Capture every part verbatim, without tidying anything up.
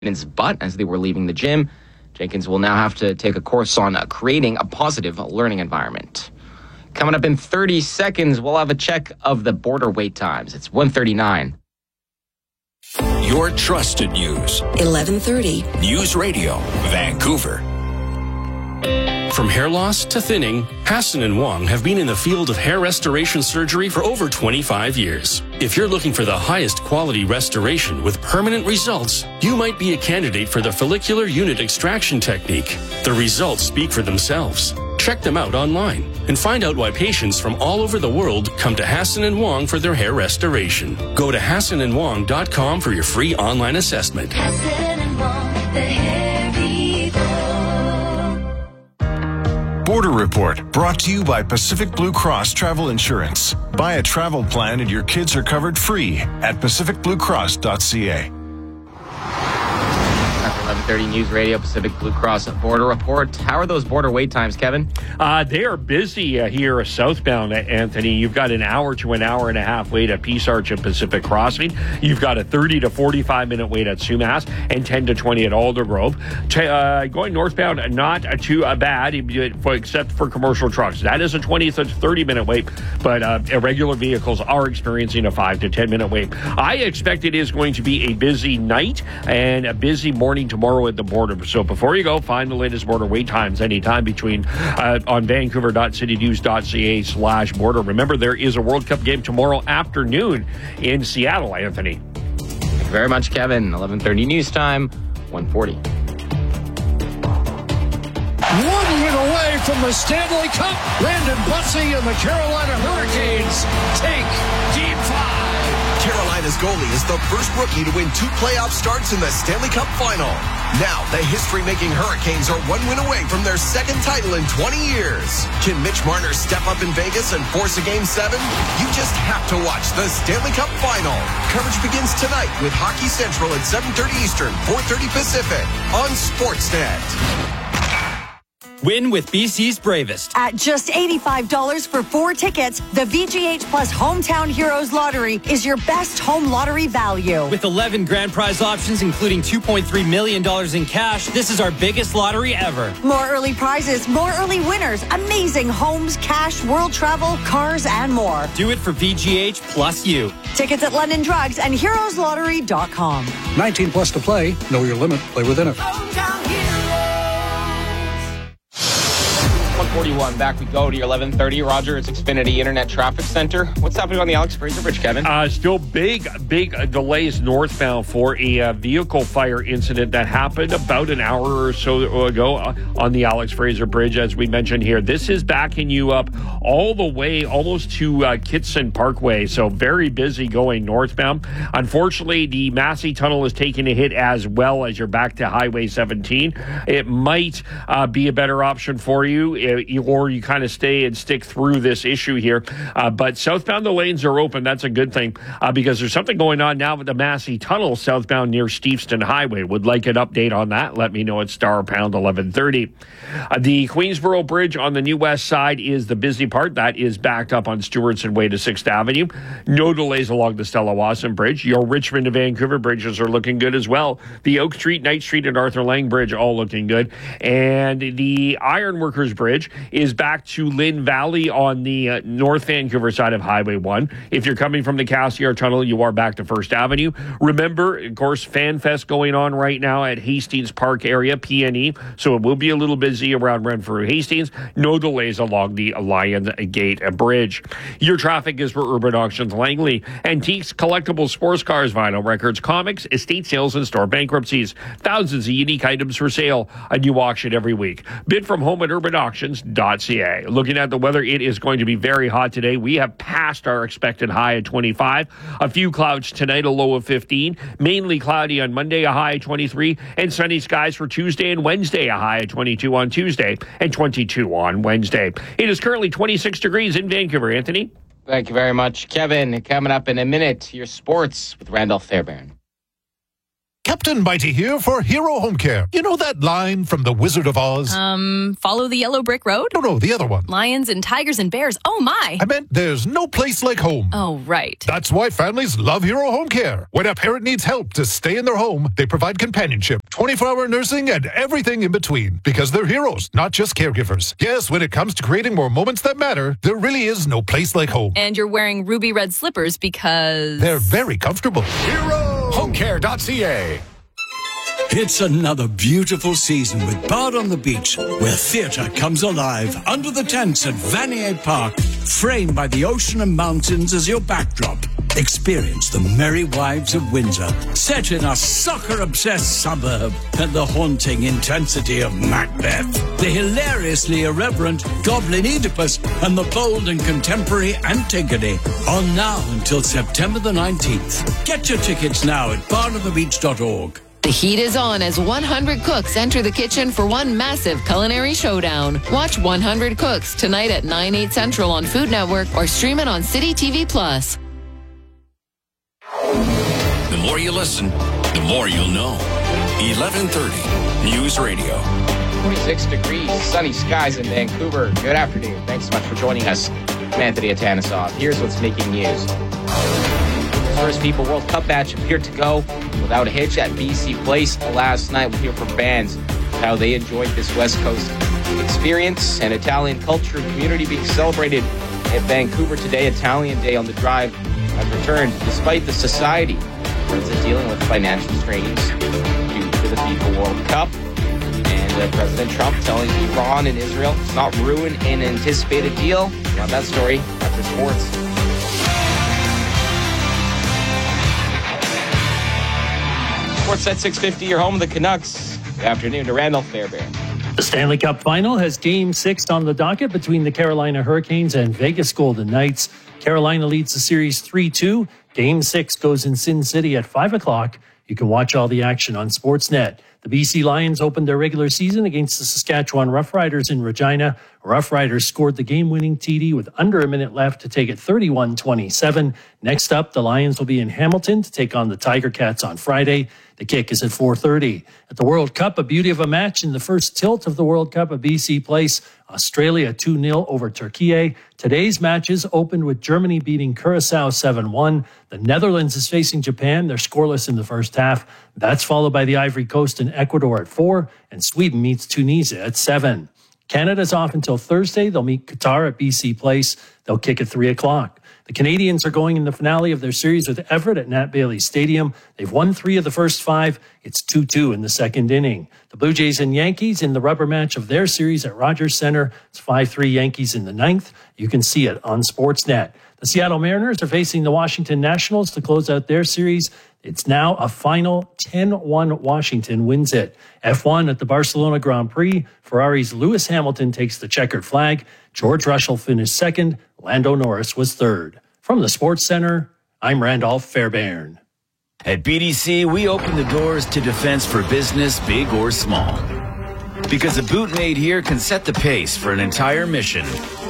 Jenkins' butt as they were leaving the gym. Jenkins will now have to take a course on uh, creating a positive learning environment. Coming up in thirty seconds, we'll have a check of the border wait times. It's one thirty-nine. Your trusted news. eleven thirty. News Radio, Vancouver. From hair loss to thinning, Hassan and Wong have been in the field of hair restoration surgery for over twenty-five years. If you're looking for the highest quality restoration with permanent results, you might be a candidate for the follicular unit extraction technique. The results speak for themselves. Check them out online and find out why patients from all over the world come to Hassan and Wong for their hair restoration. Go to hassan and wong dot com for your free online assessment. Hassan and Wong, the hair people. Border Report, brought to you by Pacific Blue Cross Travel Insurance. Buy a travel plan and your kids are covered free at pacific blue cross dot c a. After eleven thirty News Radio, Pacific Blue Cross Border Report. How are those border wait times, Kevin? Uh, they are busy uh, here southbound, Anthony. You've got an hour to an hour and a half wait at Peace Arch and Pacific Crossing. You've got a thirty to forty-five minute wait at Sumas and ten to twenty at Aldergrove. T- uh, going northbound, not too uh, bad, except for commercial trucks. That is a twenty to thirty minute wait, but uh, irregular vehicles are experiencing a five to ten minute wait. I expect it is going to be a busy night and a busy morning tomorrow at the border. So before you go, find the latest border wait times anytime between uh, on vancouver dot city news dot c a slash border. Remember, there is a World Cup game tomorrow afternoon in Seattle, Anthony. Thank you very much, Kevin. eleven thirty news time, one forty. One win away from the Stanley Cup. Brandon Bussey and the Carolina Hurricanes take Game five. Carolina's goalie is the first rookie to win two playoff starts in the Stanley Cup final. Now, the history-making Hurricanes are one win away from their second title in twenty years. Can Mitch Marner step up in Vegas and force a Game seven? You just have to watch the Stanley Cup final. Coverage begins tonight with Hockey Central at seven thirty Eastern, four thirty Pacific on Sportsnet. Win with B C's Bravest. At just eighty-five dollars for four tickets, the V G H Plus Hometown Heroes Lottery is your best home lottery value. With eleven grand prize options, including two point three million dollars in cash, this is our biggest lottery ever. More early prizes, more early winners, amazing homes, cash, world travel, cars, and more. Do it for V G H plus you. Tickets at London Drugs and heroes lottery dot com. nineteen plus to play. Know your limit. Play within it. Hometown Heroes. one forty-one, back we go to your eleven thirty. Roger, it's Xfinity Internet Traffic Center. What's happening on the Alex Fraser Bridge, Kevin? Uh, still big, big uh, delays northbound for a uh, vehicle fire incident that happened about an hour or so ago uh, on the Alex Fraser Bridge, as we mentioned here. This is backing you up all the way almost to uh, Kitson Parkway, so very busy going northbound. Unfortunately, the Massey Tunnel is taking a hit as well as you're back to Highway seventeen. It might uh, be a better option for you, or you kind of stay and stick through this issue here. Uh, but southbound, the lanes are open. That's a good thing uh, because there's something going on now with the Massey Tunnel southbound near Steveston Highway. Would like an update on that? Let me know at star pound eleven thirty. Uh, the Queensboro Bridge on the New West Side is the busy part. That is backed up on Stewartson Way to sixth Avenue. No delays along the Stella Wasson Bridge. Your Richmond to Vancouver bridges are looking good as well. The Oak Street, Knight Street, and Arthur Lang Bridge all looking good. And the Ironworkers Bridge is back to Lynn Valley on the uh, North Vancouver side of Highway one. If you're coming from the Cassiar Tunnel, you are back to First Avenue. Remember, of course, Fan Fest going on right now at Hastings Park area, P and E, so it will be a little busy around Renfrew Hastings. No delays along the Lion Gate Bridge. Your traffic is for Urban Auctions Langley. Antiques, collectibles, sports cars, vinyl records, comics, estate sales, and store bankruptcies. Thousands of unique items for sale. A new auction every week. Bid from home at urban auctions dot c a. Looking at the weather, it is going to be very hot today. We have passed our expected high at twenty-five. A few clouds tonight, a low of fifteen. Mainly cloudy on Monday, a high of twenty-three. And sunny skies for Tuesday and Wednesday, a high of twenty-two on Tuesday and twenty-two on Wednesday. It is currently twenty-six degrees in Vancouver. Anthony? Thank you very much, Kevin. Coming up in a minute, your sports with Randolph Fairbairn. Captain Mighty here for Hero Home Care. You know that line from The Wizard of Oz? Um, follow the yellow brick road? No, no, the other one. Lions and tigers and bears. Oh, my. I meant there's no place like home. Oh, right. That's why families love Hero Home Care. When a parent needs help to stay in their home, they provide companionship, twenty-four hour nursing, and everything in between. Because they're heroes, not just caregivers. Yes, when it comes to creating more moments that matter, there really is no place like home. And you're wearing ruby red slippers because... They're very comfortable. Hero Home Care dot C A. It's another beautiful season with Bard on the Beach, where theatre comes alive under the tents at Vanier Park, framed by the ocean and mountains as your backdrop. Experience the Merry Wives of Windsor, set in a soccer-obsessed suburb, and the haunting intensity of Macbeth, the hilariously irreverent Goblin Oedipus, and the bold and contemporary Antigone. On now until September the nineteenth. Get your tickets now at bard on the beach dot org. The heat is on as one hundred cooks enter the kitchen for one massive culinary showdown. Watch one hundred Cooks tonight at nine, eight Central on Food Network or stream it on City T V Plus. The more you listen, the more you'll know. eleven thirty News Radio. forty-six degrees, sunny skies in Vancouver. Good afternoon. Thanks so much for joining us. I'm Anthony Atanesov. Here's what's making news. First FIFA World Cup match appeared to go without a hitch at B C Place last night. We'll hear from fans how they enjoyed this West Coast experience and Italian culture and community being celebrated at Vancouver today. Italian Day on the Drive has returned despite the society is dealing with financial strains due to the FIFA World Cup. And uh, President Trump telling Iran and Israel to not ruin an anticipated deal. Now that story after sports. Sports at six fifty, your home of the Canucks. Good afternoon to Randall Fairbairn. The Stanley Cup Final has Game six on the docket between the Carolina Hurricanes and Vegas Golden Knights. Carolina leads the series three two. Game six goes in Sin City at five o'clock. You can watch all the action on Sportsnet. The B C Lions opened their regular season against the Saskatchewan Roughriders in Regina. Roughriders scored the game-winning T D with under a minute left to take it thirty-one twenty-seven. Next up, the Lions will be in Hamilton to take on the Tiger Cats on Friday. The kick is at four thirty. At the World Cup, a beauty of a match in the first tilt of the World Cup at B C Place. Australia two nil over Turkey. Today's matches opened with Germany beating Curacao seven one. The Netherlands is facing Japan. They're scoreless in the first half. That's followed by the Ivory Coast and Ecuador at four. And Sweden meets Tunisia at seven. Canada's off until Thursday. They'll meet Qatar at B C Place. They'll kick at three o'clock. The Canadians are going in the finale of their series with Everett at Nat Bailey Stadium. They've won three of the first five. It's two two in the second inning. The Blue Jays and Yankees in the rubber match of their series at Rogers Center. It's five three Yankees in the ninth. You can see it on Sportsnet. The Seattle Mariners are facing the Washington Nationals to close out their series. It's now a final ten one Washington wins it. F one at the Barcelona Grand Prix. Ferrari's Lewis Hamilton takes the checkered flag. George Russell finished second. Lando Norris was third. From the Sports Center, I'm Randolph Fairbairn. At B D C, we open the doors to defense for business, big or small. Because a boot made here can set the pace for an entire mission.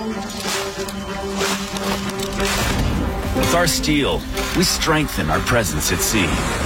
With our steel, we strengthen our presence at sea.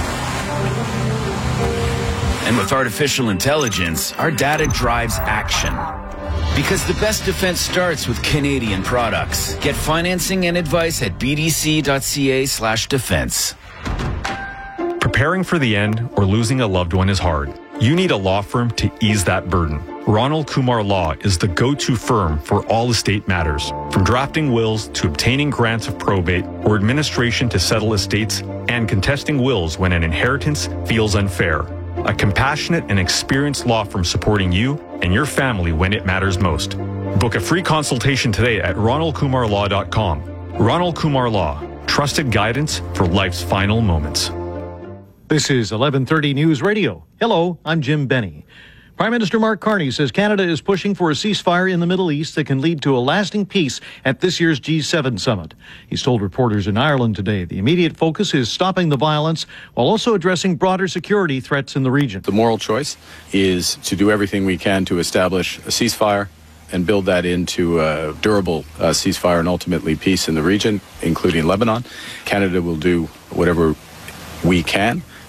And with artificial intelligence, our data drives action. Because the best defense starts with Canadian products. Get financing and advice at bdc.ca slash defense. Preparing for the end or losing a loved one is hard. You need a law firm to ease that burden. Ronald Kumar Law is the go-to firm for all estate matters, from drafting wills to obtaining grants of probate or administration to settle estates and contesting wills when an inheritance feels unfair. A compassionate and experienced law firm supporting you and your family when it matters most. Book a free consultation today at ronald kumar law dot com. Ronald Kumar Law, trusted guidance for life's final moments. This is eleven thirty News Radio. Hello, I'm Jim Benny. Prime Minister Mark Carney says Canada is pushing for a ceasefire in the Middle East that can lead to a lasting peace at this year's G seven summit. He's told reporters in Ireland today the immediate focus is stopping the violence while also addressing broader security threats in the region. The moral choice is to do everything we can to establish a ceasefire and build that into a durable uh, ceasefire and ultimately peace in the region, including Lebanon. Canada will do whatever we can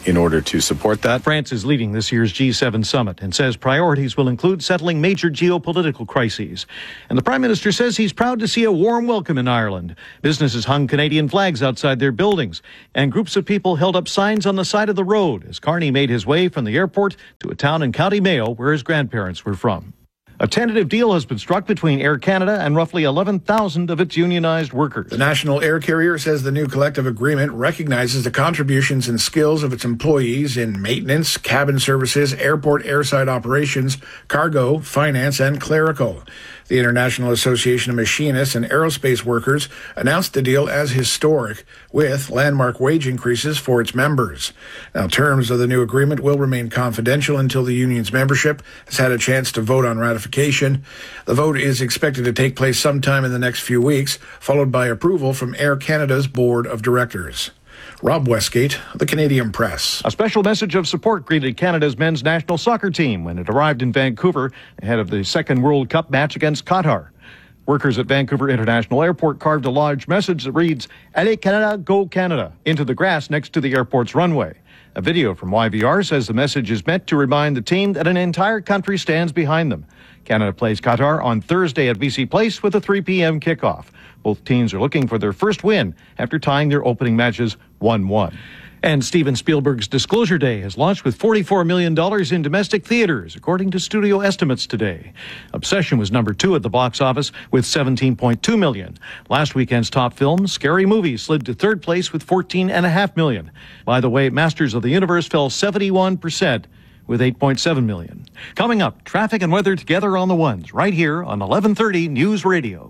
in order to support that. France is leading this year's G seven summit and says priorities will include settling major geopolitical crises. And the Prime Minister says he's proud to see a warm welcome in Ireland. Businesses hung Canadian flags outside their buildings, and groups of people held up signs on the side of the road as Carney made his way from the airport to a town in County Mayo where his grandparents were from. A tentative deal has been struck between Air Canada and roughly eleven thousand of its unionized workers. The national air carrier says the new collective agreement recognizes the contributions and skills of its employees in maintenance, cabin services, airport airside operations, cargo, finance, and clerical. The International Association of Machinists and Aerospace Workers announced the deal as historic, with landmark wage increases for its members. Now, terms of the new agreement will remain confidential until the union's membership has had a chance to vote on ratification. The vote is expected to take place sometime in the next few weeks, followed by approval from Air Canada's Board of Directors. Rob Westgate, the Canadian Press. A special message of support greeted Canada's men's national soccer team when it arrived in Vancouver ahead of the second World Cup match against Qatar. Workers at Vancouver International Airport carved a large message that reads, Allez Canada, go Canada, into the grass next to the airport's runway. A video from Y V R says the message is meant to remind the team that an entire country stands behind them. Canada plays Qatar on Thursday at B C Place with a three p.m. kickoff. Both teams are looking for their first win after tying their opening matches one one. And Steven Spielberg's Disclosure Day has launched with forty-four million dollars in domestic theaters, according to studio estimates today. Obsession was number two at the box office with seventeen point two million dollars. Last weekend's top film, Scary Movie, slid to third place with fourteen point five million dollars. By the way, Masters of the Universe fell seventy-one percent with eight point seven million dollars. Coming up, traffic and weather together on the ones, right here on eleven thirty News Radio.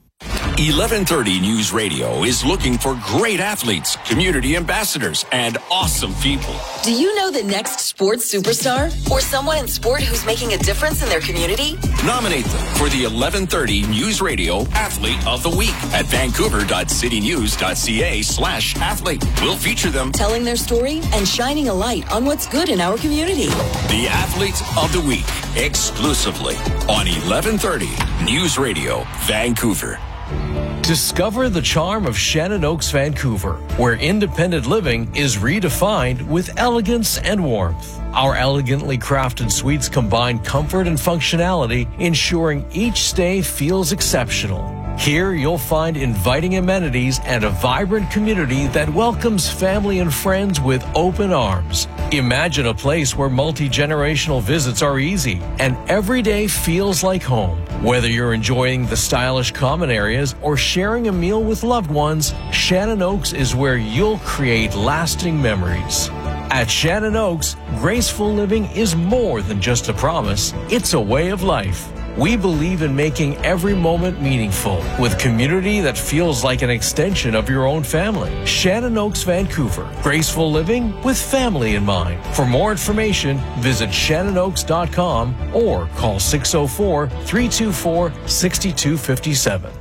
eleven thirty News Radio is looking for great athletes, community ambassadors, and awesome people. Do you know the next sports superstar? Or someone in sport who's making a difference in their community? Nominate them for the eleven thirty News Radio Athlete of the Week at vancouver.citynews.ca slash athlete. We'll feature them telling their story and shining a light on what's good in our community. The Athlete of the Week, exclusively on eleven thirty News Radio, Vancouver. Discover the charm of Shannon Oaks, Vancouver, where independent living is redefined with elegance and warmth. Our elegantly crafted suites combine comfort and functionality, ensuring each stay feels exceptional. Here you'll find inviting amenities and a vibrant community that welcomes family and friends with open arms. Imagine a place where multi-generational visits are easy and every day feels like home. Whether you're enjoying the stylish common areas or sharing a meal with loved ones, Shannon Oaks is where you'll create lasting memories. At Shannon Oaks, graceful living is more than just a promise, it's a way of life. We believe in making every moment meaningful with community that feels like an extension of your own family. Shannon Oaks, Vancouver. Graceful living with family in mind. For more information, visit shannon oaks dot com or call six oh four, three two four, six two five seven.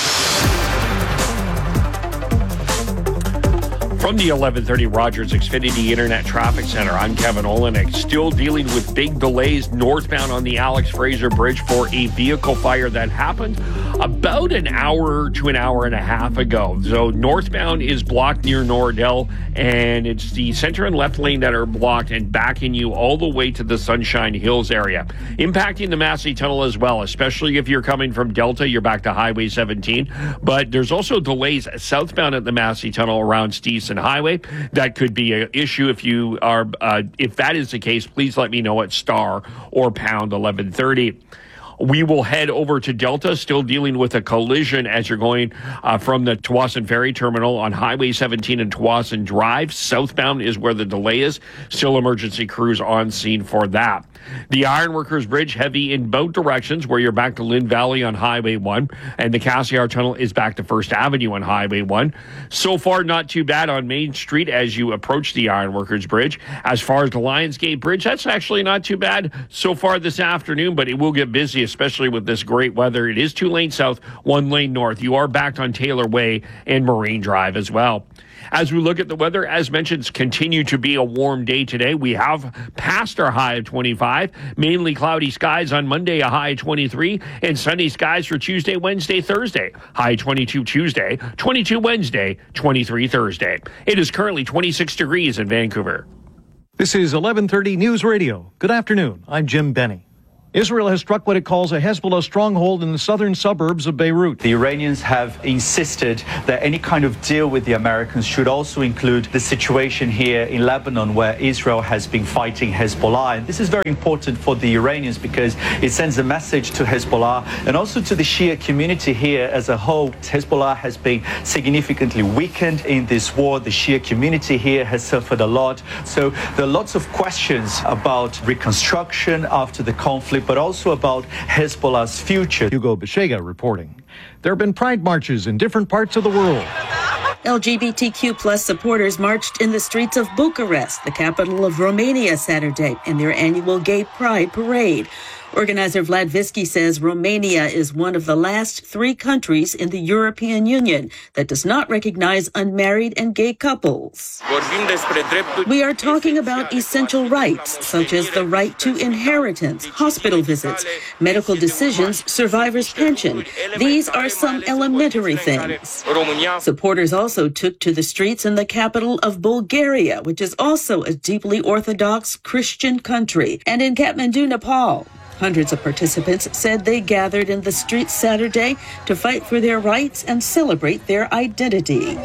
From the eleven thirty Rogers Xfinity Internet Traffic Center, I'm Kevin Olenek. Still dealing with big delays northbound on the Alex Fraser Bridge for a vehicle fire that happened about an hour to an hour and a half ago. So northbound is blocked near Nordell, and it's the center and left lane that are blocked and backing you all the way to the Sunshine Hills area. Impacting the Massey Tunnel as well, especially if you're coming from Delta, you're back to Highway seventeen. But there's also delays southbound at the Massey Tunnel around Steeson Highway. That could be an issue if you are, uh, if that is the case, please let me know at star or pound eleven thirty. We will head over to Delta, still dealing with a collision as you're going uh, from the Tsawwassen Ferry Terminal on Highway seventeen and Tsawwassen Drive. Southbound is where the delay is. Still emergency crews on scene for that. The Ironworkers Bridge, heavy in both directions, where you're back to Lynn Valley on Highway one, and the Cassiar Tunnel is back to First Avenue on Highway one. So far, not too bad on Main Street as you approach the Ironworkers Bridge. As far as the Lionsgate Bridge, that's actually not too bad so far this afternoon, but it will get busy, especially with this great weather. It is two lanes south, one lane north. You are backed on Taylor Way and Marine Drive as well. As we look at the weather, as mentioned, it's continue to be a warm day today. We have passed our high of twenty-five. Mainly cloudy skies on Monday, a high of twenty-three. And sunny skies for Tuesday, Wednesday, Thursday. High twenty-two Tuesday, twenty-two Wednesday, twenty-three Thursday. It is currently twenty-six degrees in Vancouver. This is eleven thirty News Radio. Good afternoon. I'm Jim Benny. Israel has struck what it calls a Hezbollah stronghold in the southern suburbs of Beirut. The Iranians have insisted that any kind of deal with the Americans should also include the situation here in Lebanon, where Israel has been fighting Hezbollah. And this is very important for the Iranians because it sends a message to Hezbollah and also to the Shia community here as a whole. Hezbollah has been significantly weakened in this war. The Shia community here has suffered a lot. So there are lots of questions about reconstruction after the conflict, but also about Hezbollah's future. Hugo Beshega reporting. There have been pride marches in different parts of the world. L G B T Q plus supporters marched in the streets of Bucharest, the capital of Romania, Saturday, in their annual Gay Pride Parade. Organizer Vlad Visky says Romania is one of the last three countries in the European Union that does not recognize unmarried and gay couples. We are talking about essential rights, such as the right to inheritance, hospital visits, medical decisions, survivor's pension. These are some elementary things. Supporters also took to the streets in the capital of Bulgaria, which is also a deeply Orthodox Christian country, and in Kathmandu, Nepal. Hundreds of participants said they gathered in the streets Saturday to fight for their rights and celebrate their identity.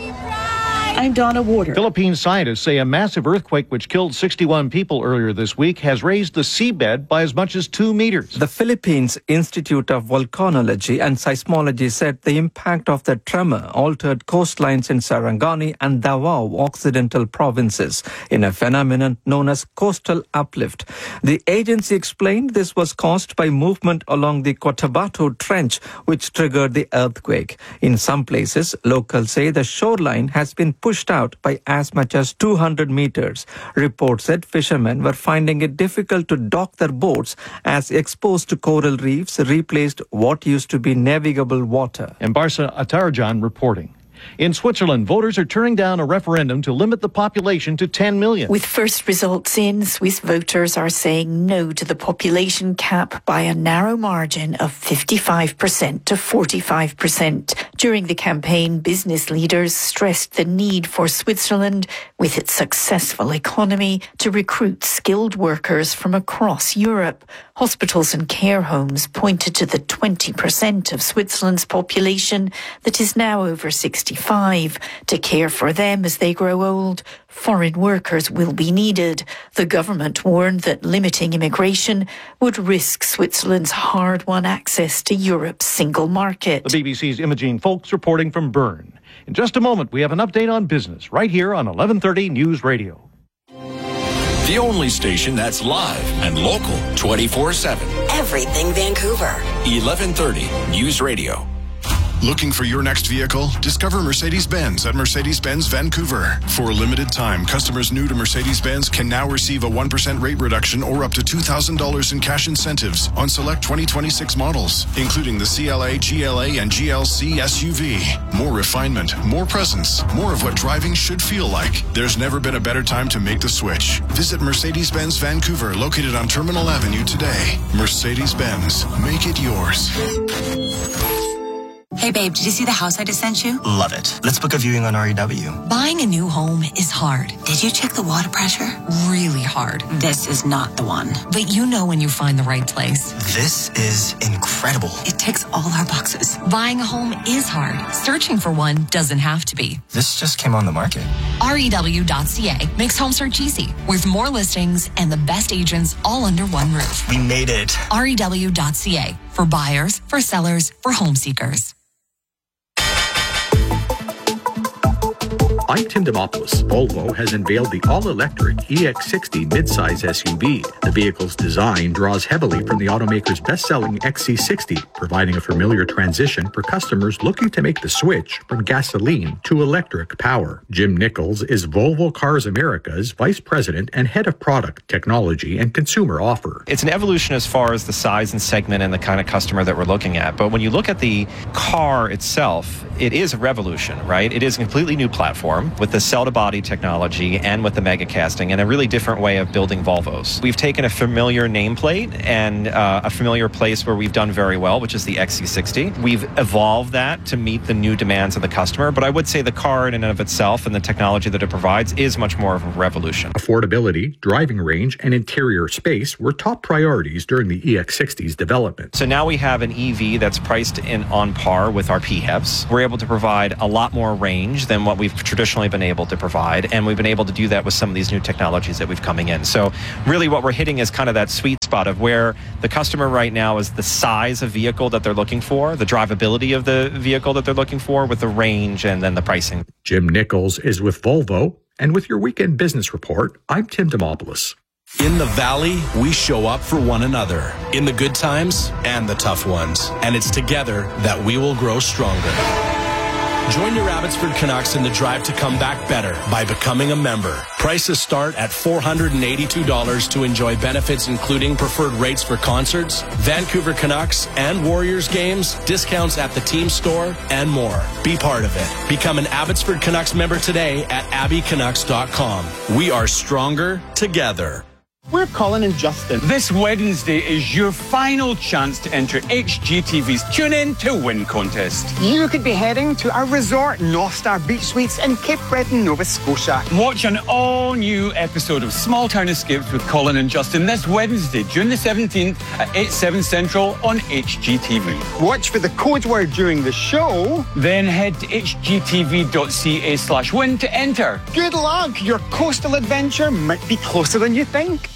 I'm Donna Warder. Philippine scientists say a massive earthquake which killed sixty-one people earlier this week has raised the seabed by as much as two meters. The Philippines Institute of Volcanology and Seismology said the impact of the tremor altered coastlines in Sarangani and Davao Occidental provinces in a phenomenon known as coastal uplift. The agency explained this was caused by movement along the Cotabato Trench, which triggered the earthquake. In some places, locals say the shoreline has been pushed out by as much as two hundred meters. Reports said fishermen were finding it difficult to dock their boats as exposed to coral reefs replaced what used to be navigable water. And Barsa Atarajan reporting. In Switzerland, voters are turning down a referendum to limit the population to ten million. With first results in, Swiss voters are saying no to the population cap by a narrow margin of fifty-five percent to forty-five percent. During the campaign, business leaders stressed the need for Switzerland, with its successful economy, to recruit skilled workers from across Europe. Hospitals and care homes pointed to the twenty percent of Switzerland's population that is now over sixty-five. To care for them as they grow old, foreign workers will be needed. The government warned that limiting immigration would risk Switzerland's hard-won access to Europe's single market. The B B C's Imogene Folks reporting from Bern. In just a moment, we have an update on business right here on eleven thirty News Radio. The only station that's live and local twenty-four seven. Everything Vancouver. eleven thirty News Radio. Looking for your next vehicle? Discover Mercedes-Benz at Mercedes-Benz Vancouver. For a limited time, customers new to Mercedes-Benz can now receive a one percent rate reduction or up to two thousand dollars in cash incentives on select twenty twenty-six models, including the C L A, G L A, and G L C S U V. More refinement, more presence, more of what driving should feel like. There's never been a better time to make the switch. Visit Mercedes-Benz Vancouver, located on Terminal Avenue today. Mercedes-Benz, make it yours. Hey babe, did you see the house I just sent you? Love it. Let's book a viewing on R E W. Buying a new home is hard. Did you check the water pressure? Really hard. This is not the one. But you know when you find the right place. This is incredible. It ticks all our boxes. Buying a home is hard. Searching for one doesn't have to be. This just came on the market. R E W dot C A makes home search easy, with more listings and the best agents all under one roof. We made it. R E W dot C A, for buyers, for sellers, for home seekers. I'm Tim Demopoulos. Volvo has unveiled the all-electric E X sixty midsize S U V. The vehicle's design draws heavily from the automaker's best-selling X C sixty, providing a familiar transition for customers looking to make the switch from gasoline to electric power. Jim Nichols is Volvo Cars America's Vice President and Head of Product, Technology, and Consumer Offer. It's an evolution as far as the size and segment and the kind of customer that we're looking at. But when you look at the car itself, it is a revolution, right? It is a completely new platform. platform with the cell-to-body technology and with the mega casting and a really different way of building Volvos. We've taken a familiar nameplate and uh, a familiar place where we've done very well, which is the X C sixty. We've evolved that to meet the new demands of the customer, but I would say the car in and of itself and the technology that it provides is much more of a revolution. Affordability, driving range, and interior space were top priorities during the E X sixty's development. So now we have an E V that's priced in on par with our P HEVs. We're able to provide a lot more range than what we've traditionally been able to provide, and we've been able to do that with some of these new technologies that we've coming in. So really what we're hitting is kind of that sweet spot of where the customer right now is the size of vehicle that they're looking for, the drivability of the vehicle that they're looking for with the range and then the pricing. Jim Nichols is with Volvo, and with your Weekend Business Report, I'm Tim Demopoulos. In the Valley, we show up for one another, in the good times and the tough ones. And it's together that we will grow stronger. Join your Abbotsford Canucks in the drive to come back better by becoming a member. Prices start at four hundred eighty-two dollars to enjoy benefits including preferred rates for concerts, Vancouver Canucks and Warriors games, discounts at the team store, and more. Be part of it. Become an Abbotsford Canucks member today at abby canucks dot com. We are stronger together. We're Colin and Justin. This Wednesday is your final chance to enter H G T V's Tune In to Win contest. You could be heading to our resort, North Star Beach Suites in Cape Breton, Nova Scotia. Watch an all-new episode of Small Town Escapes with Colin and Justin this Wednesday, June the seventeenth at eight, seven Central on H G T V. Watch for the code word during the show. Then head to h g t v dot c a slash win to enter. Good luck. Your coastal adventure might be closer than you think.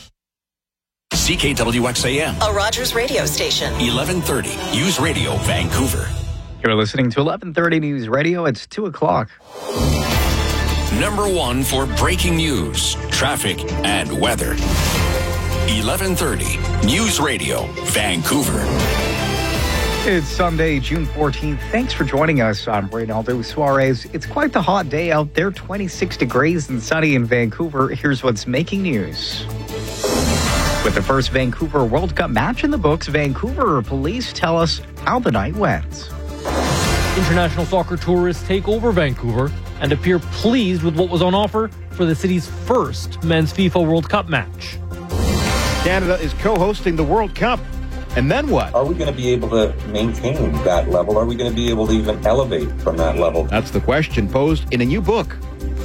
C K W X A M, a Rogers radio station. eleven thirty News Radio, Vancouver. You're listening to eleven thirty News Radio. It's two o'clock. Number one for breaking news, traffic, and weather. eleven thirty News Radio, Vancouver. It's Sunday, June fourteenth. Thanks for joining us. I'm Reynaldo Suarez. It's quite the hot day out there, twenty-six degrees and sunny in Vancouver. Here's what's making news. With the first Vancouver World Cup match in the books, Vancouver police tell us how the night went. International soccer tourists take over Vancouver and appear pleased with what was on offer for the city's first men's FIFA World Cup match. Canada is co-hosting the World Cup. And then what? Are we going to be able to maintain that level? Are we going to be able to even elevate from that level? That's the question posed in a new book.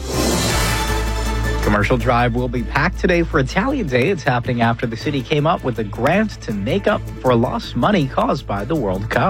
Commercial Drive will be packed today for Italian Day. It's happening after the city came up with a grant to make up for lost money caused by the World Cup.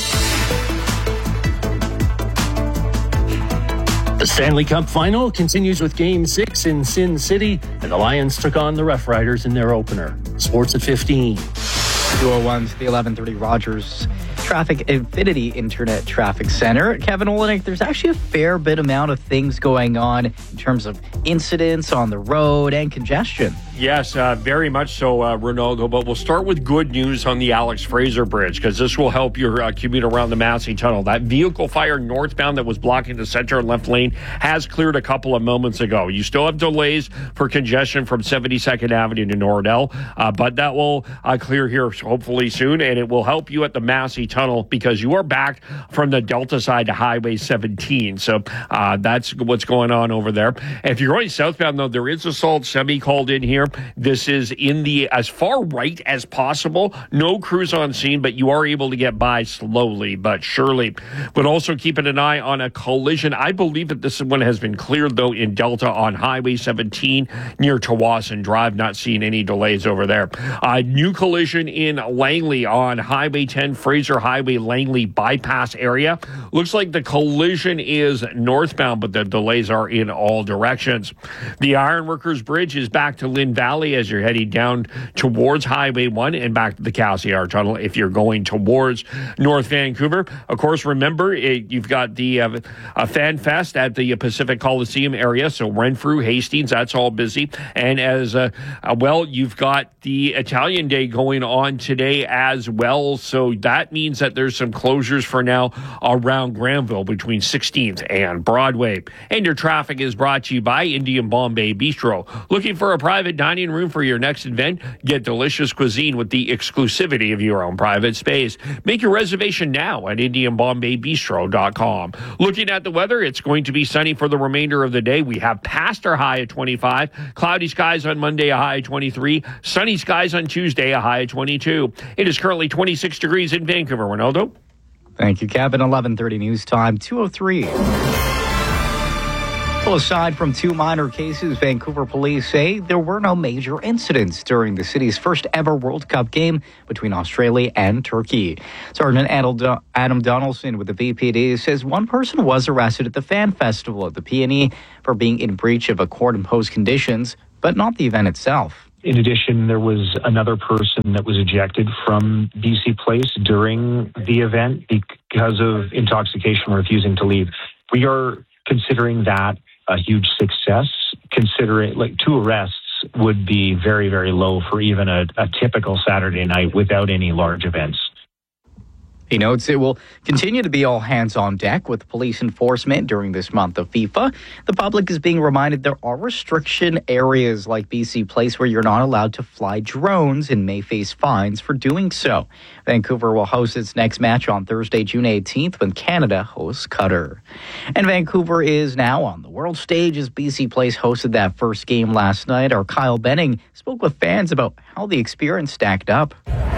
The Stanley Cup final continues with Game six in Sin City, and the Lions took on the Rough Riders in their opener. Sports at fifteen. two oh one to the eleven thirty Rogers Traffic Infinity Internet Traffic Center. Kevin Olenek, there's actually a fair bit amount of things going on in terms of incidents on the road and congestion. Yes, uh, very much so, uh, Ronaldo. But we'll start with good news on the Alex Fraser Bridge, because this will help your uh, commute around the Massey Tunnel. That vehicle fire northbound that was blocking the center and left lane has cleared a couple of moments ago. You still have delays for congestion from seventy-second Avenue to Nordell, uh, but that will uh, clear here hopefully soon, and it will help you at the Massey Tunnel because you are back from the Delta side to Highway seventeen. So uh, that's what's going on over there. If you're going southbound, though, there is a Salt Semi called in here. This is in the as far right as possible. No crews on scene, but you are able to get by slowly but surely. But also keeping an eye on a collision. I believe that this one has been cleared, though, in Delta on Highway seventeen near Tawasin Drive. Not seeing any delays over there. A new collision in Langley on Highway ten, Fraser Highway, Langley bypass area. Looks like the collision is northbound, but the delays are in all directions. The Ironworkers Bridge is back to Lynn Valley as you're heading down towards Highway one and back to the Cassiar Tunnel if you're going towards North Vancouver. Of course, remember, it, you've got the uh, uh, Fan Fest at the Pacific Coliseum area, so Renfrew, Hastings, that's all busy. And as uh, uh, well, you've got the Italian Day going on today as well, so that means that there's some closures for now around Granville between sixteenth and Broadway. And your traffic is brought to you by Indian Bombay Bistro. Looking for a private dining room for your next event? Get delicious cuisine with the exclusivity of your own private space. Make your reservation now at Indian Bombay Bistro dot com. Looking at the weather, it's going to be sunny for the remainder of the day. We have passed our high at twenty-five. Cloudy skies on Monday, a high of twenty-three. Sunny skies on Tuesday, a high of twenty-two. It is currently twenty-six degrees in Vancouver. Ronaldo? Thank you, Kevin. eleven thirty news time, two oh three. Well, aside from two minor cases, Vancouver police say there were no major incidents during the city's first ever World Cup game between Australia and Turkey. Sergeant Adam Donaldson with the V P D says one person was arrested at the fan festival at the P and E for being in breach of a court-imposed conditions, but not the event itself. In addition, there was another person that was ejected from B C Place during the event because of intoxication, refusing to leave. We are considering that a huge success, considering like two arrests would be very, very low for even a, a typical Saturday night without any large events. He notes it will continue to be all hands on deck with police enforcement during this month of FIFA. The public is being reminded there are restriction areas like B C Place where you're not allowed to fly drones and may face fines for doing so. Vancouver will host its next match on Thursday, June eighteenth, when Canada hosts Qatar. And Vancouver is now on the world stage as B C Place hosted that first game last night. Our Kyle Benning spoke with fans about how the experience stacked up.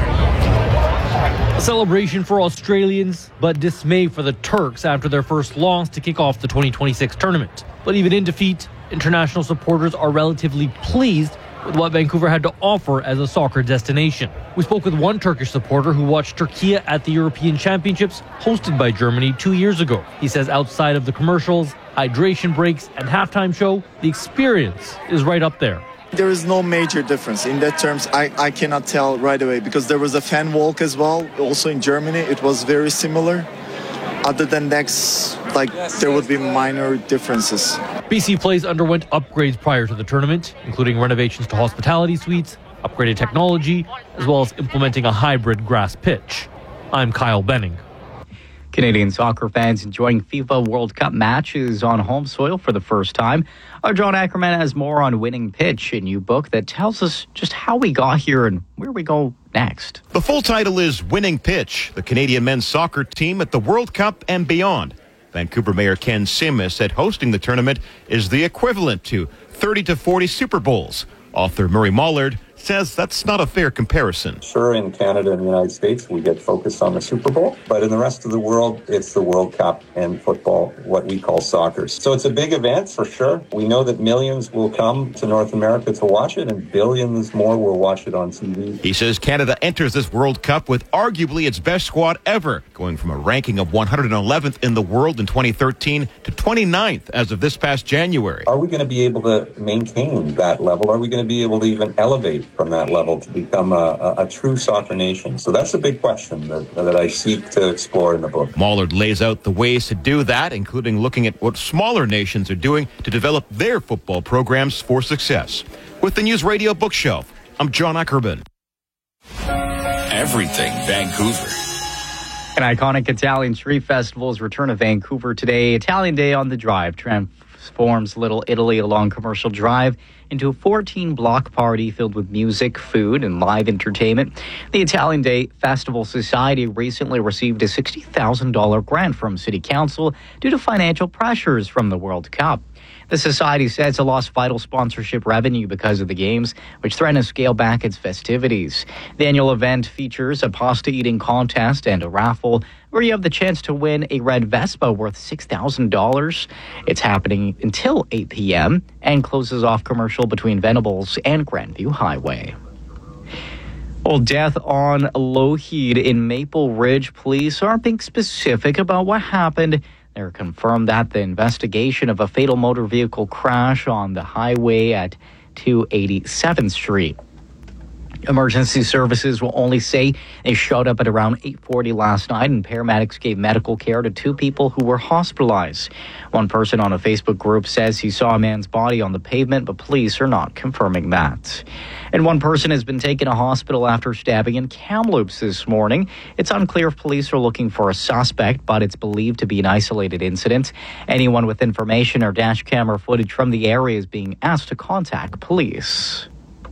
A celebration for Australians, but dismay for the Turks after their first loss to kick off the twenty twenty-six tournament. But even in defeat, international supporters are relatively pleased with what Vancouver had to offer as a soccer destination. We spoke with one Turkish supporter who watched Turkey at the European Championships hosted by Germany two years ago. He says outside of the commercials, hydration breaks, and halftime show, the experience is right up there. There is no major difference. In that terms, I, I cannot tell right away because there was a fan walk as well. Also in Germany, it was very similar. Other than next, like there would be minor differences. B C Place underwent upgrades prior to the tournament, including renovations to hospitality suites, upgraded technology, as well as implementing a hybrid grass pitch. I'm Kyle Benning. Canadian soccer fans enjoying FIFA World Cup matches on home soil for the first time. Our John Ackerman has more on Winning Pitch, a new book that tells us just how we got here and where we go next. The full title is Winning Pitch, the Canadian men's soccer team at the World Cup and beyond. Vancouver Mayor Ken Simas said hosting the tournament is the equivalent to thirty to forty Super Bowls. Author Murray Mollard says that's not a fair comparison. Sure, in Canada and the United States, we get focused on the Super Bowl, but in the rest of the world, it's the World Cup and football, what we call soccer. So it's a big event for sure. We know that millions will come to North America to watch it, and billions more will watch it on T V. He says Canada enters this World Cup with arguably its best squad ever, going from a ranking of one hundred eleventh in the world in twenty thirteen to twenty-ninth as of this past January. Are we going to be able to maintain that level? Are we going to be able to even elevate from that level to become a, a, a true soccer nation? So that's a big question that, that I seek to explore in the book. Mollard lays out the ways to do that, including looking at what smaller nations are doing to develop their football programs for success. With the News Radio Bookshelf, I'm John Ackerman. Everything Vancouver. An iconic Italian street festival's return to Vancouver today. Italian Day on the Drive transforms Little Italy along Commercial Drive into a fourteen-block party filled with music, food, and live entertainment. The Italian Day Festival Society recently received a sixty thousand dollars grant from City Council due to financial pressures from the World Cup. The Society says it lost vital sponsorship revenue because of the games, which threaten to scale back its festivities. The annual event features a pasta eating contest and a raffle where you have the chance to win a red Vespa worth six thousand dollars. It's happening until eight p.m. and closes off commercial between Venables and Grandview Highway. Well, death on Lougheed in Maple Ridge. Police aren't being specific about what happened. They're confirmed that the investigation of a fatal motor vehicle crash on the highway at two eighty-seventh Street. Emergency services will only say they showed up at around eight forty last night, and paramedics gave medical care to two people who were hospitalized. One person on a Facebook group says he saw a man's body on the pavement, but police are not confirming that. And one person has been taken to hospital after stabbing in Kamloops this morning. It's unclear if police are looking for a suspect, but it's believed to be an isolated incident. Anyone with information or dash camera footage from the area is being asked to contact police.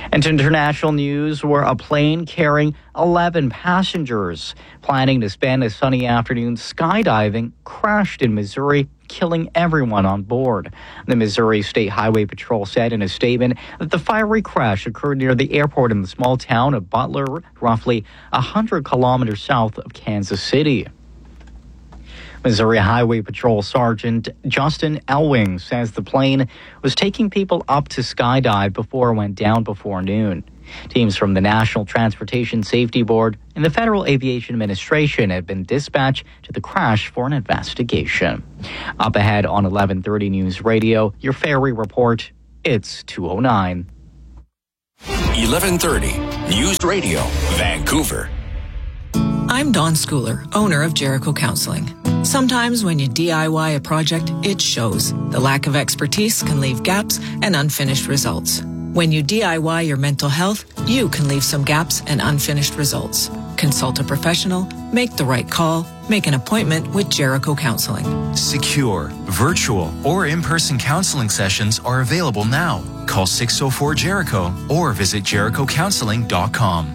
And to international news, where a plane carrying eleven passengers planning to spend a sunny afternoon skydiving crashed in Missouri, killing everyone on board. The Missouri State Highway Patrol said in a statement that the fiery crash occurred near the airport in the small town of Butler, roughly one hundred kilometers south of Kansas City. Missouri Highway Patrol Sergeant Justin Elwing says the plane was taking people up to skydive before it went down before noon. Teams from the National Transportation Safety Board and the Federal Aviation Administration have been dispatched to the crash for an investigation. Up ahead on eleven thirty News Radio, your ferry report. It's two oh nine. eleven thirty News Radio, Vancouver. I'm Dawn Schooler, owner of Jericho Counseling. Sometimes when you D I Y a project, it shows. The lack of expertise can leave gaps and unfinished results. When you D I Y your mental health, you can leave some gaps and unfinished results. Consult a professional, make the right call, make an appointment with Jericho Counseling. Secure, virtual, or in-person counseling sessions are available now. Call six oh four Jericho or visit jericho counseling dot com.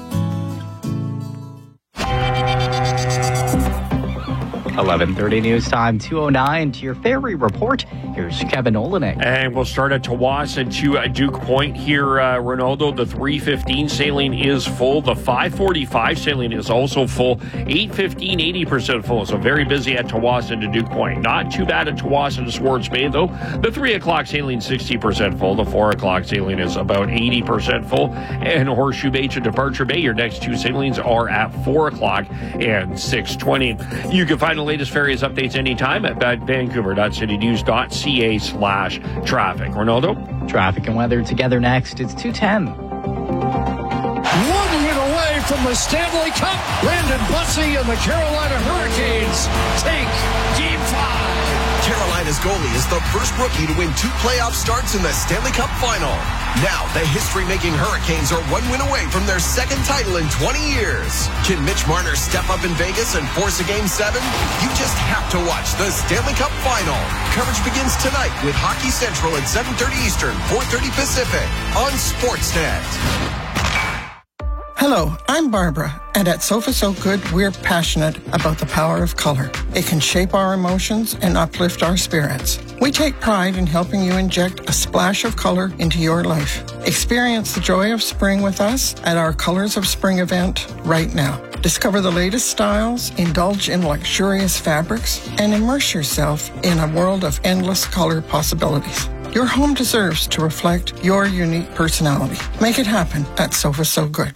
eleven thirty News Time, two oh nine to your ferry report. Here's Kevin Olenek. And we'll start at Tawasin to uh, Duke Point here, uh, Ronaldo. The three fifteen sailing is full. The five forty-five sailing is also full. eight fifteen, eighty percent full. So very busy at Tawasin to Duke Point. Not too bad at Tawasin to Swartz Bay, though. The three o'clock sailing, sixty percent full. The four o'clock sailing is about eighty percent full. And Horseshoe Bay to Departure Bay, your next two sailings are at four o'clock and six twenty. You can find the latest ferries updates anytime at vancouver dot city news dot c a slash traffic. Ronaldo? Traffic and weather together next. It's two ten. One win away from the Stanley Cup. Brandon Bussey and the Carolina Hurricanes take Game five. Carolina's goalie is the first rookie to win two playoff starts in the Stanley Cup Final. Now, the history-making Hurricanes are one win away from their second title in twenty years. Can Mitch Marner step up in Vegas and force a Game seven? You just have to watch the Stanley Cup Final. Coverage begins tonight with Hockey Central at seven thirty Eastern, four thirty Pacific on Sportsnet. Hello, I'm Barbara, and at Sofa So Good, we're passionate about the power of color. It can shape our emotions and uplift our spirits. We take pride in helping you inject a splash of color into your life. Experience the joy of spring with us at our Colors of Spring event right now. Discover the latest styles, indulge in luxurious fabrics, and immerse yourself in a world of endless color possibilities. Your home deserves to reflect your unique personality. Make it happen at Sofa So Good.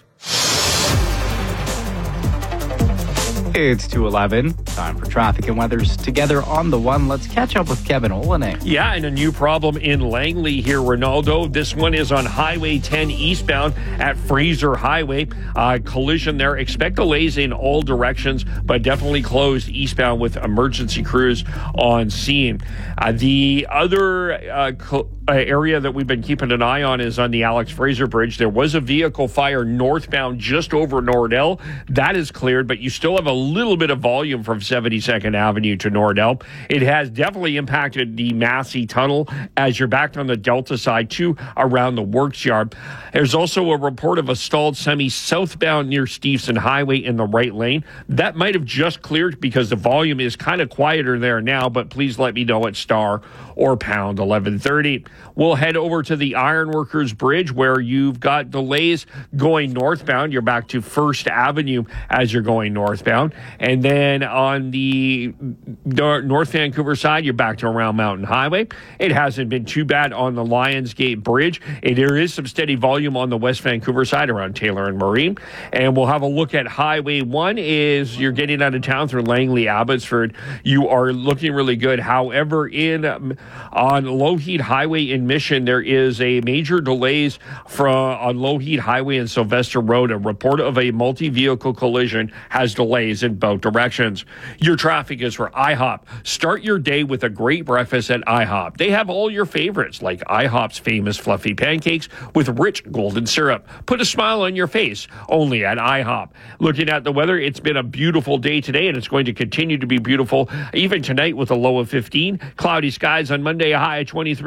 It's two eleven. Time for traffic and weather's together on the one. Let's catch up with Kevin Olenek. Yeah, and a new problem in Langley here, Ronaldo. This one is on Highway ten eastbound at Fraser Highway. Uh, collision there. Expect delays in all directions, but definitely closed eastbound with emergency crews on scene. Uh, the other uh, co- uh, area that we've been keeping an eye on is on the Alex Fraser Bridge. There was a vehicle fire northbound just over Nordell. That is cleared, but you still have a little bit of volume from seventy-second Avenue to Nordell. It has definitely impacted the Massey Tunnel as you're back on the Delta side too around the Works Yard. There's also a report of a stalled semi southbound near Stevenson Highway in the right lane. That might have just cleared because the volume is kind of quieter there now, but please let me know at star or pound eleven thirty. We'll head over to the Ironworkers Bridge where you've got delays going northbound. You're back to First Avenue as you're going northbound. And then on the North Vancouver side, you're back to around Mountain Highway. It hasn't been too bad on the Lionsgate Bridge. There is some steady volume on the West Vancouver side around Taylor and Marine. And we'll have a look at Highway one is you're getting out of town through Langley, Abbotsford. You are looking really good. However, in um, on Lougheed Highway in Mission, there is a major delays from on Lougheed Highway and Sylvester Road. A report of a multi-vehicle collision has delays in both directions. Your traffic is for IHOP. Start your day with a great breakfast at IHOP. They have all your favorites like IHOP's famous fluffy pancakes with rich golden syrup. Put a smile on your face only at IHOP. Looking at the weather, it's been a beautiful day today and it's going to continue to be beautiful even tonight with a low of fifteen. Cloudy skies on Monday, a high of twenty-three. Sun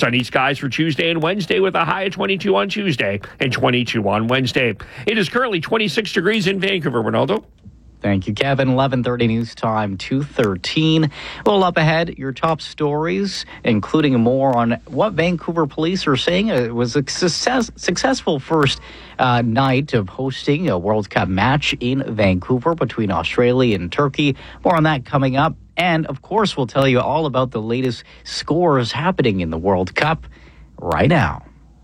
Sunny skies for Tuesday and Wednesday with a high of twenty-two on Tuesday and twenty-two on Wednesday. It is currently twenty-six degrees in Vancouver, Ronaldo. Thank you, Kevin. eleven thirty news time, two thirteen. Well, up ahead, your top stories, including more on what Vancouver police are saying. It was a success, successful first uh, night of hosting a World Cup match in Vancouver between Australia and Turkey. More on that coming up. And, of course, we'll tell you all about the latest scores happening in the World Cup right now.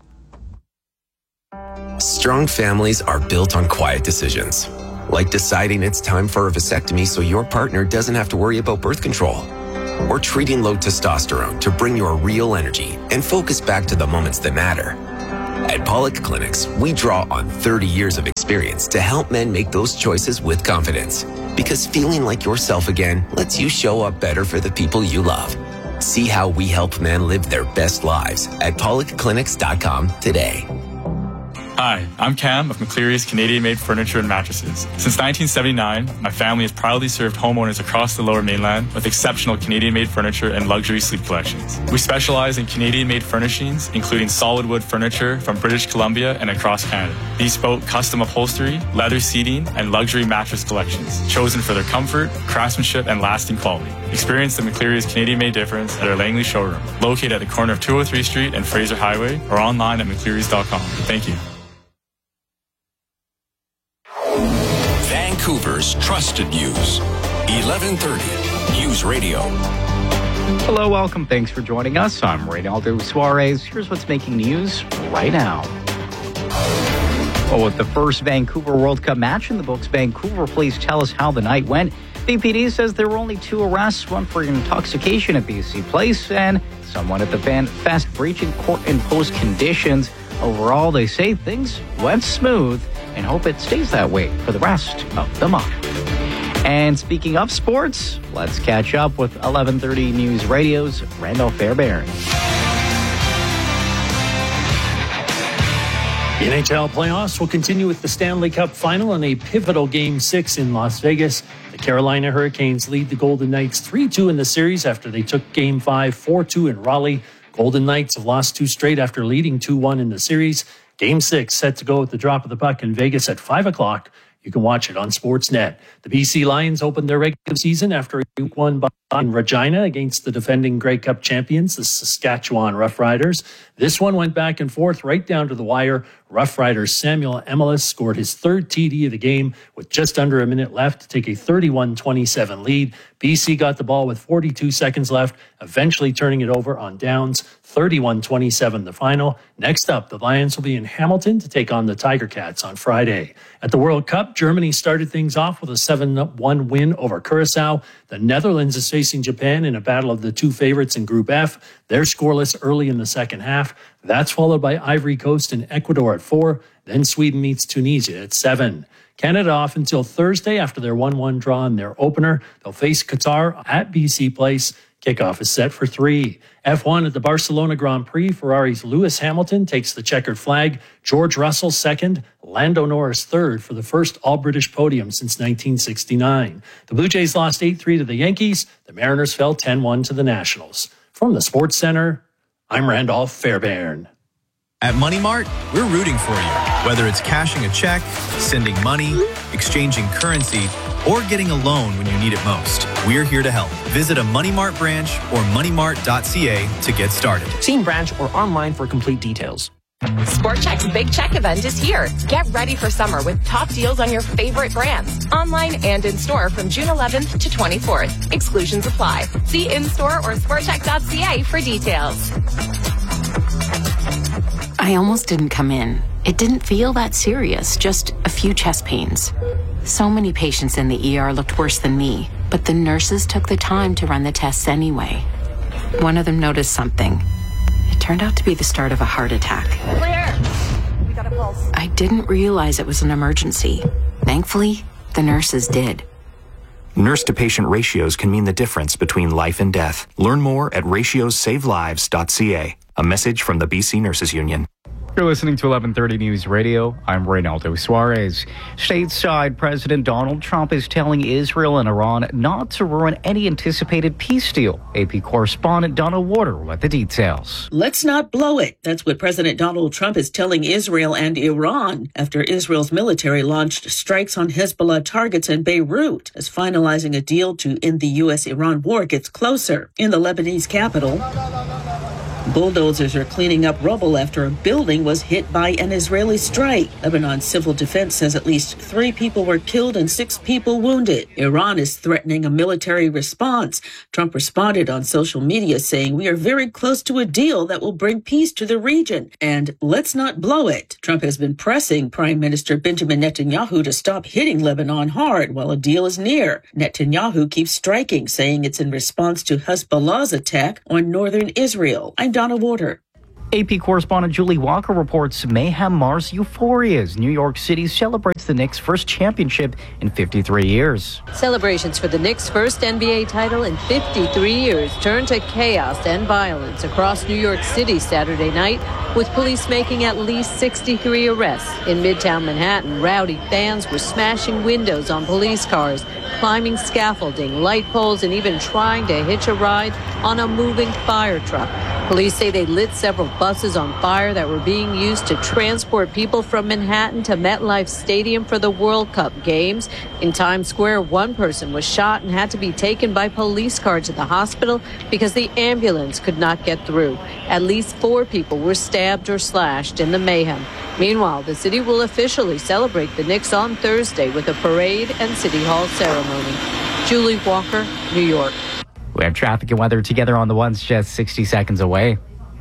Strong families are built on quiet decisions. Like deciding it's time for a vasectomy so your partner doesn't have to worry about birth control. Or treating low testosterone to bring your real energy and focus back to the moments that matter. At Pollock Clinics, we draw on thirty years of experience to help men make those choices with confidence. Because feeling like yourself again lets you show up better for the people you love. See how we help men live their best lives at pollock clinics dot com today. Hi, I'm Cam of McCleary's Canadian-made furniture and mattresses. Since nineteen seventy-nine, my family has proudly served homeowners across the Lower Mainland with exceptional Canadian-made furniture and luxury sleep collections. We specialize in Canadian-made furnishings, including solid wood furniture from British Columbia and across Canada, bespoke custom upholstery, leather seating, and luxury mattress collections, chosen for their comfort, craftsmanship, and lasting quality. Experience the McCleary's Canadian-made difference at our Langley showroom, located at the corner of two oh three Street and Fraser Highway, or online at mcclearys dot com. Thank you. Vancouver's trusted news. eleven thirty News Radio. Hello, welcome. Thanks for joining us. I'm Reynaldo Suarez. Here's what's making news right now. Well, with the first Vancouver World Cup match in the books, Vancouver police tell us how the night went. V P D says there were only two arrests, one for intoxication at B C Place and someone at the Fan Fest breaching court-imposed conditions. Overall, they say things went smooth and hope it stays that way for the rest of the month. And speaking of sports, let's catch up with eleven thirty News Radio's Randall Fairbairn. The N H L playoffs will continue with the Stanley Cup final and a pivotal Game six in Las Vegas. The Carolina Hurricanes lead the Golden Knights three two in the series after they took Game five four two in Raleigh. Golden Knights have lost two straight after leading two one in the series. Game six set to go at the drop of the puck in Vegas at five o'clock. You can watch it on Sportsnet. The B C Lions opened their regular season after a week one by in Regina against the defending Grey Cup champions, the Saskatchewan Roughriders. This one went back and forth right down to the wire. Roughriders Samuel Emelis scored his third T D of the game with just under a minute left to take a thirty-one twenty-seven lead. B C got the ball with forty-two seconds left, eventually turning it over on downs. thirty-one twenty-seven the final. Next up, the Lions will be in Hamilton to take on the Tiger Cats on Friday. At the World Cup, Germany started things off with a seven one win over Curaçao. The Netherlands is facing Japan in a battle of the two favorites in Group F. They're scoreless early in the second half. That's followed by Ivory Coast and Ecuador at four. Then Sweden meets Tunisia at seven. Canada off until Thursday after their one one draw in their opener. They'll face Qatar at B C Place. Kickoff is set for three. F one at the Barcelona Grand Prix. Ferrari's Lewis Hamilton takes the checkered flag. George Russell second. Lando Norris third for the first all-British podium since nineteen sixty-nine. The Blue Jays lost eight three to the Yankees. The Mariners fell ten one to the Nationals. From the Sports Center, I'm Randolph Fairbairn. At Money Mart, we're rooting for you. Whether it's cashing a check, sending money, exchanging currency, or getting a loan when you need it most, we're here to help. Visit a Money Mart branch or money mart dot c a to get started. See in branch or online for complete details. Sport Chek's Big Check event is here. Get ready for summer with top deals on your favorite brands, online and in store from June eleventh to twenty-fourth. Exclusions apply. See in store or sport chek dot c a for details. I almost didn't come in. It didn't feel that serious, just a few chest pains. So many patients in the E R looked worse than me, but the nurses took the time to run the tests anyway. One of them noticed something. It turned out to be the start of a heart attack. Clear! We got a pulse. I didn't realize it was an emergency. Thankfully, the nurses did. Nurse-to-patient ratios can mean the difference between life and death. Learn more at ratios save lives dot c a. A message from the B C Nurses Union. You're listening to eleven thirty News Radio. I'm Reynaldo Suarez. Stateside, President Donald Trump is telling Israel and Iran not to ruin any anticipated peace deal. A P correspondent Donna Warder with the details. Let's not blow it. That's what President Donald Trump is telling Israel and Iran after Israel's military launched strikes on Hezbollah targets in Beirut as finalizing a deal to end the U S Iran war gets closer. In the Lebanese capital, bulldozers are cleaning up rubble after a building was hit by an Israeli strike. Lebanon's civil defense says at least three people were killed and six people wounded. Iran is threatening a military response. Trump responded on social media saying, "We are very close to a deal that will bring peace to the region, and let's not blow it." Trump has been pressing Prime Minister Benjamin Netanyahu to stop hitting Lebanon hard while a deal is near. Netanyahu keeps striking, saying it's in response to Hezbollah's attack on northern Israel. I'm Donna Warder. A P correspondent Julie Walker reports mayhem mars euphoria as New York City celebrates the Knicks' first championship in fifty-three years. Celebrations for the Knicks' first N B A title in fifty-three years turned to chaos and violence across New York City Saturday night, with police making at least sixty-three arrests. In Midtown Manhattan, rowdy fans were smashing windows on police cars, climbing scaffolding, light poles, and even trying to hitch a ride on a moving fire truck. Police say they lit several buses on fire that were being used to transport people from Manhattan to MetLife Stadium for the World Cup games. In Times Square, one person was shot and had to be taken by police car to the hospital because the ambulance could not get through. At least four people were stabbed or slashed in the mayhem. Meanwhile, the city will officially celebrate the Knicks on Thursday with a parade and City Hall ceremony. Julie Walker, New York. We have traffic and weather together on the ones just sixty seconds away.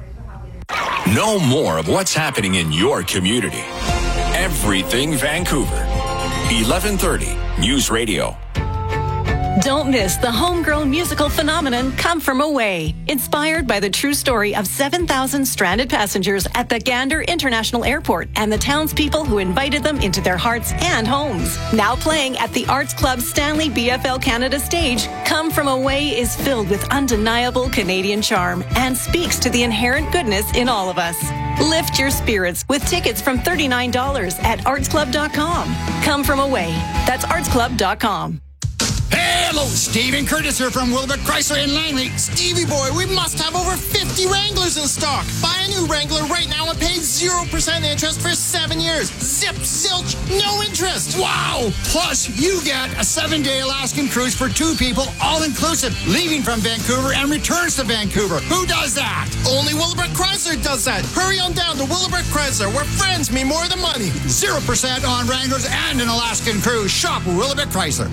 Know more of what's happening in your community. Everything Vancouver. eleven thirty News Radio. Don't miss the homegrown musical phenomenon Come From Away, inspired by the true story of seven thousand stranded passengers at the Gander International Airport and the townspeople who invited them into their hearts and homes. Now playing at the Arts Club Stanley B F L Canada stage, Come From Away is filled with undeniable Canadian charm and speaks to the inherent goodness in all of us. Lift your spirits with tickets from thirty-nine dollars at arts club dot com. Come From Away. That's arts club dot com. Hello, Stephen Curtis here from Wilbert Chrysler in Langley. Stevie boy, we must have over fifty Wranglers in stock. Buy a new Wrangler right now and pay zero percent interest for seven years. Zip, zilch, no interest. Wow! Plus, you get a seven-day Alaskan cruise for two people, all-inclusive, leaving from Vancouver and returns to Vancouver. Who does that? Only Wilbert Chrysler does that. Hurry on down to Wilbert Chrysler, where friends mean more than money. zero percent on Wranglers and an Alaskan cruise. Shop Wilbert Chrysler.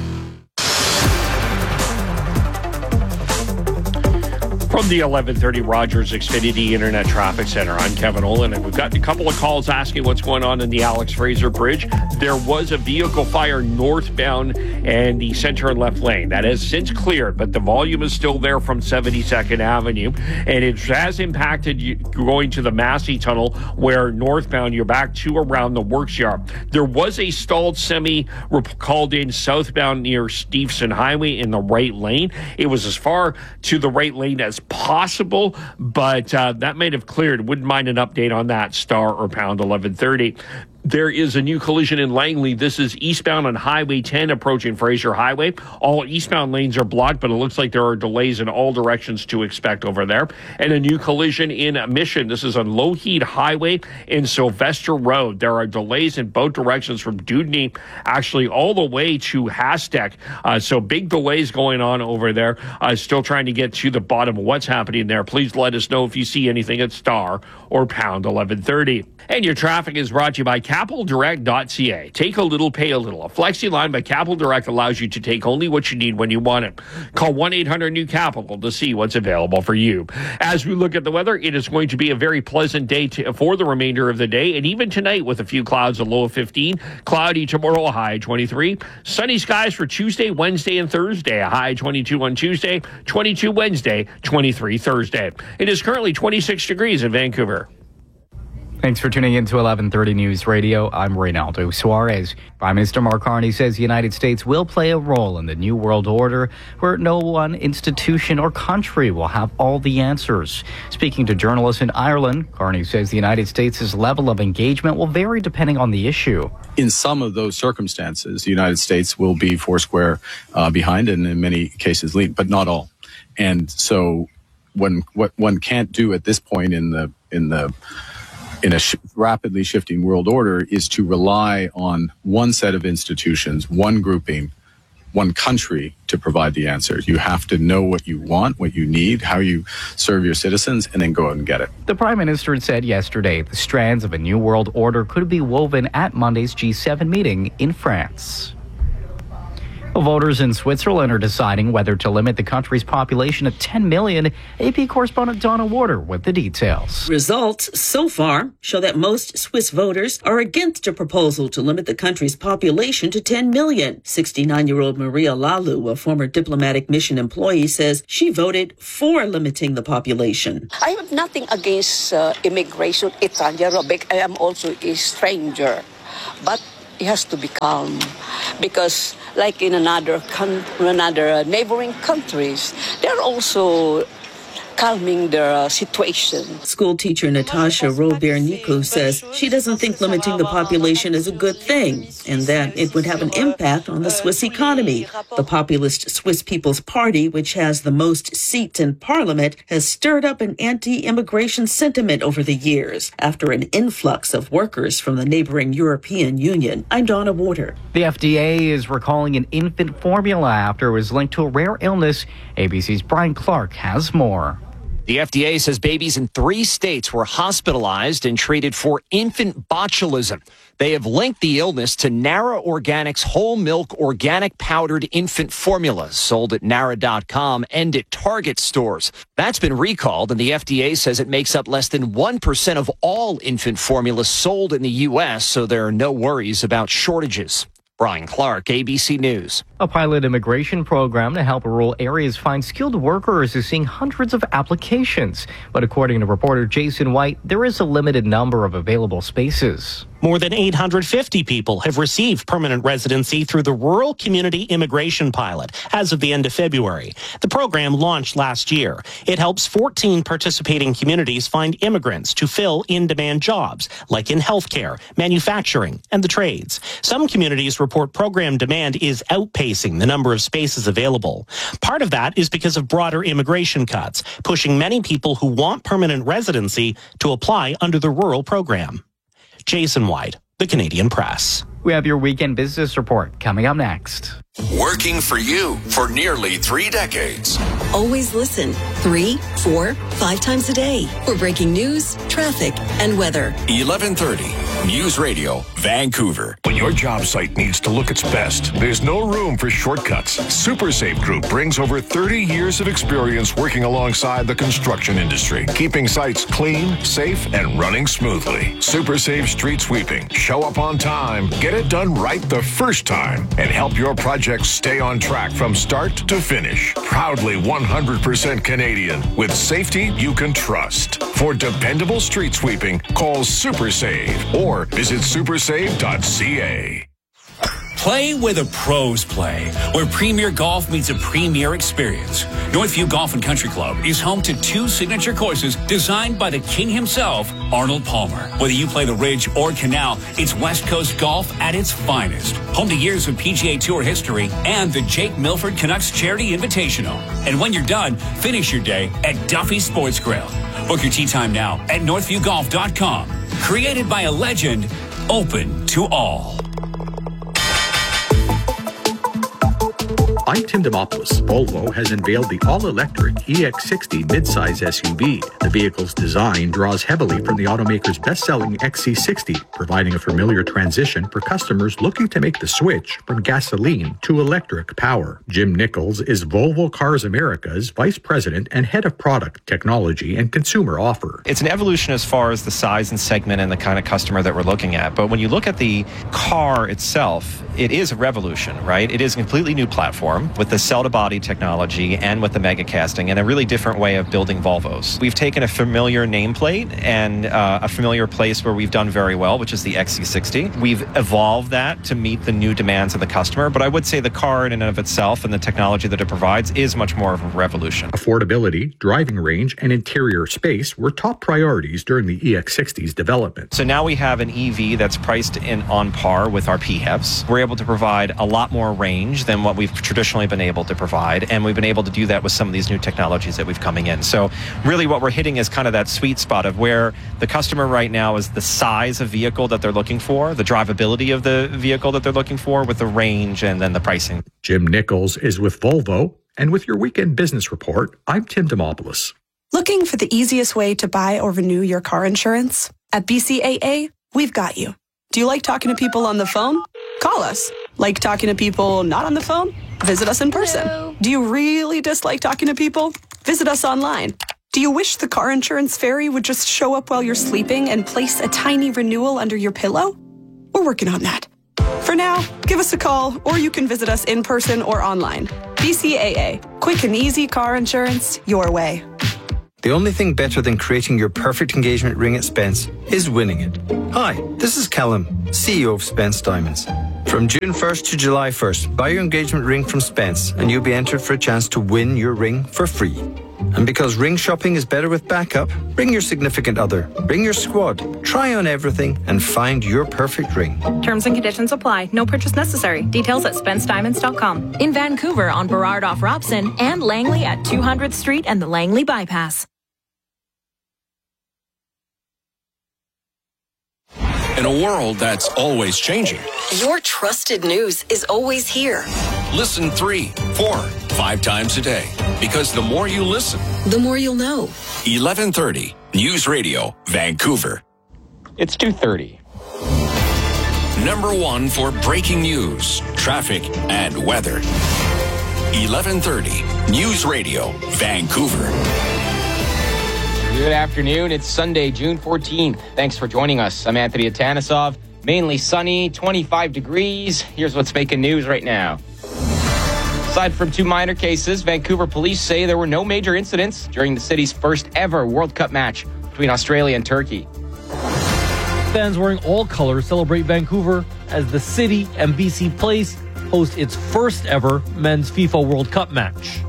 From the eleven thirty Rogers Xfinity Internet Traffic Center, I'm Kevin Olin, and we've got a couple of calls asking what's going on in the Alex Fraser Bridge. There was a vehicle fire northbound and the center and left lane. That has since cleared, but the volume is still there from seventy-second Avenue, and it has impacted you going to the Massey Tunnel, where northbound you're back to around the works yard. There was a stalled semi called in southbound near Steveson Highway in the right lane. It was as far to the right lane as possible, but uh, that might have cleared. Wouldn't mind an update on that, star or pound eleven thirty. There is a new collision in Langley. This is eastbound on Highway ten approaching Fraser Highway. All eastbound lanes are blocked, but it looks like there are delays in all directions to expect over there. And a new collision in Mission. This is on Lougheed Highway in Sylvester Road. There are delays in both directions from Dewdney, actually all the way to Hastek. Uh, so big delays going on over there. Uh, still trying to get to the bottom of what's happening there. Please let us know if you see anything at star or pound eleven thirty. And your traffic is brought to you by capital direct dot c a. Take a little, pay a little. A flexi line by Capital Direct allows you to take only what you need when you want it. Call one eight hundred new capital to see what's available for you. As we look at the weather, it is going to be a very pleasant day to, for the remainder of the day, and even tonight with a few clouds, a low of fifteen. Cloudy tomorrow, a high twenty-three. Sunny skies for Tuesday, Wednesday, and Thursday. A high twenty-two on Tuesday, twenty-two Wednesday, twenty-three Thursday. It is currently twenty-six degrees in Vancouver. Thanks for tuning in to eleven thirty News Radio. I'm Reynaldo Suarez. Prime Minister Mark Carney says the United States will play a role in the New World Order where no one institution or country will have all the answers. Speaking to journalists in Ireland, Carney says the United States' level of engagement will vary depending on the issue. In some of those circumstances, the United States will be foursquare uh, behind and in many cases lead, but not all. And so when, what one can't do at this point in the in the in a sh- rapidly shifting world order is to rely on one set of institutions, one grouping, one country to provide the answers. You have to know what you want, what you need, how you serve your citizens, and then go out and get it. The Prime Minister said yesterday the strands of a new world order could be woven at Monday's G seven meeting in France. Voters in Switzerland are deciding whether to limit the country's population to ten million. A P correspondent Donna Warder with the details. Results so far show that most Swiss voters are against a proposal to limit the country's population to ten million. sixty-nine-year-old Maria Lalu, a former diplomatic mission employee, says she voted for limiting the population. I have nothing against uh, immigration. It's anaerobic. I am also a stranger. But it has to be calm because like in another con- another neighboring countries, they're also calming their uh, situation. School teacher Natasha Robert-Nico says she doesn't think limiting the population is a good thing and that it would have an impact on the Swiss economy. The populist Swiss People's Party, which has the most seats in parliament, has stirred up an anti-immigration sentiment over the years after an influx of workers from the neighboring European Union. I'm Donna Warder. The F D A is recalling an infant formula after it was linked to a rare illness. A B C's Brian Clark has more. The F D A says babies in three states were hospitalized and treated for infant botulism. They have linked the illness to Nara Organics whole milk organic powdered infant formula sold at Nara dot com and at Target stores. That's been recalled, and the F D A says it makes up less than one percent of all infant formula sold in the U S, so there are no worries about shortages. Brian Clark, A B C News. A pilot immigration program to help rural areas find skilled workers is seeing hundreds of applications. But according to reporter Jason White, there is a limited number of available spaces. More than eight hundred fifty people have received permanent residency through the Rural Community Immigration Pilot as of the end of February. The program launched last year. It helps fourteen participating communities find immigrants to fill in-demand jobs, like in healthcare, manufacturing, and the trades. Some communities report program demand is outpacing the number of spaces available. Part of that is because of broader immigration cuts, pushing many people who want permanent residency to apply under the rural program. Jason White, The Canadian Press. We have your weekend business report coming up next. Working for you for nearly three decades. Always listen three, four, five times a day for breaking news, traffic, and weather. eleven thirty News Radio, Vancouver. When your job site needs to look its best, there's no room for shortcuts. SuperSafe Group brings over thirty years of experience working alongside the construction industry, keeping sites clean, safe, and running smoothly. SuperSafe Street Sweeping. Show up on time, get it done right the first time, and help your project stay on track from start to finish. Proudly one hundred percent Canadian with safety you can trust. For dependable street sweeping, call SuperSave or visit super save dot c a. Play where the pros play, where Premier Golf meets a premier experience. Northview Golf and Country Club is home to two signature courses designed by the king himself, Arnold Palmer. Whether you play the Ridge or Canal, it's West Coast golf at its finest. Home to years of P G A Tour history and the Jake Milford Canucks Charity Invitational. And when you're done, finish your day at Duffy Sports Grill. Book your tee time now at northview golf dot com. Created by a legend, open to all. I'm Tim Demopoulos. Volvo has unveiled the all-electric E X sixty midsize S U V. The vehicle's design draws heavily from the automaker's best-selling X C sixty, providing a familiar transition for customers looking to make the switch from gasoline to electric power. Jim Nichols is Volvo Cars America's Vice President and Head of Product, Technology, and Consumer Offer. It's an evolution as far as the size and segment and the kind of customer that we're looking at. But when you look at the car itself, it is a revolution, right? It is a completely new platform. platform with the cell-to-body technology and with the mega casting and a really different way of building Volvos. We've taken a familiar nameplate and uh, a familiar place where we've done very well, which is the X C sixty. We've evolved that to meet the new demands of the customer, but I would say the car in and of itself and the technology that it provides is much more of a revolution. Affordability, driving range, and interior space were top priorities during the E X sixty's development. So now we have an E V that's priced in on par with our P HEVs. We're able to provide a lot more range than what we've traditionally been able to provide, and we've been able to do that with some of these new technologies that we've coming in. So really what we're hitting is kind of that sweet spot of where the customer right now is the size of vehicle that they're looking for, the drivability of the vehicle that they're looking for with the range and then the pricing. Jim Nichols is with Volvo, and with your Weekend Business Report, I'm Tim Demopoulos. Looking for the easiest way to buy or renew your car insurance? At B C A A, we've got you. Do you like talking to people on the phone? Call us. Like talking to people not on the phone? Visit us in person. Hello. Do you really dislike talking to people? Visit us online. Do you wish the car insurance fairy would just show up while you're sleeping and place a tiny renewal under your pillow? We're working on that. For now, give us a call, or you can visit us in person or online. B C A A. Quick and easy car insurance your way. The only thing better than creating your perfect engagement ring at Spence is winning it. Hi, this is Callum, C E O of Spence Diamonds. From June first to July first, buy your engagement ring from Spence and you'll be entered for a chance to win your ring for free. And because ring shopping is better with backup, bring your significant other, bring your squad, try on everything and find your perfect ring. Terms and conditions apply. No purchase necessary. Details at spence diamonds dot com. In Vancouver on Burrard off Robson and Langley at two hundredth Street and the Langley Bypass. In a world that's always changing, your trusted news is always here. Listen three, four, five times a day. Because the more you listen, the more you'll know. eleven thirty News Radio, Vancouver. It's two thirty. Number one for breaking news, traffic, and weather. eleven thirty News Radio, Vancouver. Good afternoon. It's Sunday, June fourteenth. Thanks for joining us. I'm Anthony Atanisov. Mainly sunny, twenty-five degrees. Here's what's making news right now. Aside from two minor cases, Vancouver police say there were no major incidents during the city's first ever World Cup match between Australia and Turkey. Fans wearing all colors celebrate Vancouver as the city and B C Place host its first ever men's FIFA World Cup match.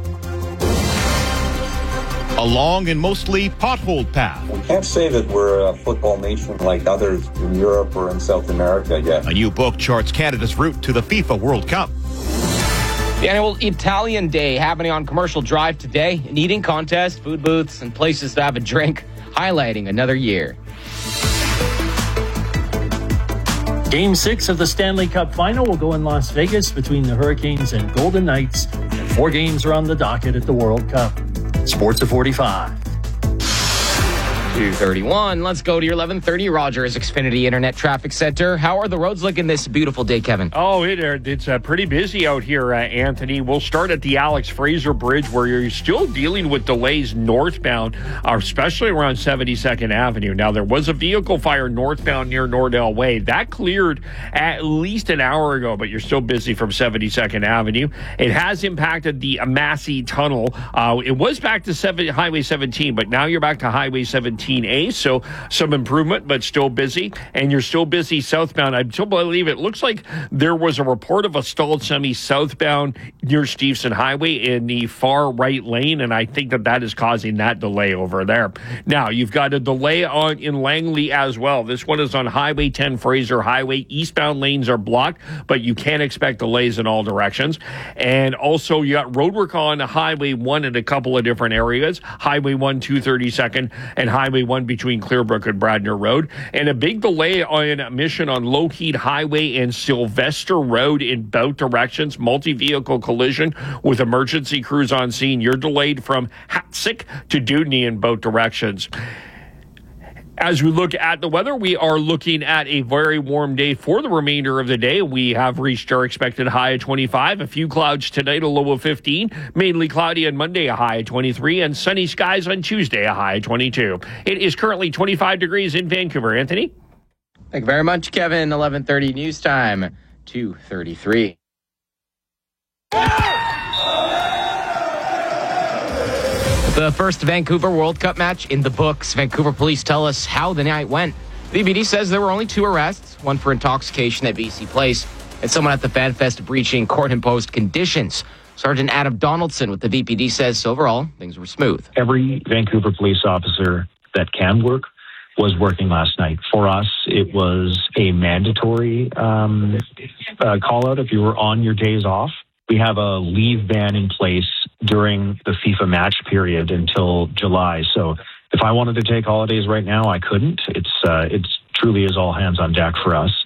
A long and mostly potholed path. We can't say that we're a football nation like others in Europe or in South America yet. A new book charts Canada's route to the FIFA World Cup. The annual Italian Day happening on Commercial Drive today. An eating contest, food booths, and places to have a drink, highlighting another year. Game six of the Stanley Cup Final will go in Las Vegas between the Hurricanes and Golden Knights. And four games are on the docket at the World Cup. Sports at forty-five. two thirty-one. Let's go to your eleven thirty Rogers Xfinity Internet Traffic Center. How are the roads looking this beautiful day, Kevin? Oh, it, it's uh, pretty busy out here, uh, Anthony. We'll start at the Alex Fraser Bridge, where you're still dealing with delays northbound, uh, especially around seventy-second Avenue. Now, there was a vehicle fire northbound near Nordell Way. That cleared at least an hour ago, but you're still busy from seventy-second Avenue. It has impacted the Massey Tunnel. Uh, it was back to seven, Highway seventeen, but now you're back to Highway seventeen A, so some improvement, but still busy. And you're still busy southbound. I still believe it looks like there was a report of a stalled semi southbound near Stevenson Highway in the far right lane, and I think that that is causing that delay over there. Now, you've got a delay on in Langley as well. This one is on Highway ten Fraser Highway. Eastbound lanes are blocked, but you can't expect delays in all directions. And also, you got roadwork on Highway one in a couple of different areas. Highway one, two thirty-second, and Highway one between Clearbrook and Bradner Road. And a big delay on Mission on Lougheed Highway and Sylvester Road in both directions. Multi-vehicle collision with emergency crews on scene. You're delayed from Hatsick to Dewdney in both directions. As we look at the weather, we are looking at a very warm day for the remainder of the day. We have reached our expected high of twenty-five. A few clouds tonight, a low of fifteen. Mainly cloudy on Monday, a high of twenty-three. And sunny skies on Tuesday, a high of twenty-two. It is currently twenty-five degrees in Vancouver. Anthony? Thank you very much, Kevin. eleven thirty news time, two thirty-three. The first Vancouver World Cup match in the books. Vancouver police tell us how the night went. V B D says there were only two arrests, one for intoxication at B C Place and someone at the Fan Fest breaching court-imposed conditions. Sergeant Adam Donaldson with the V P D says overall, things were smooth. Every Vancouver police officer that can work was working last night. For us, it was a mandatory um, uh, call-out if you were on your days off. We have a leave ban in place during the FIFA match period until July. So if I wanted to take holidays right now, I couldn't. It's uh, it's truly is all hands on deck for us.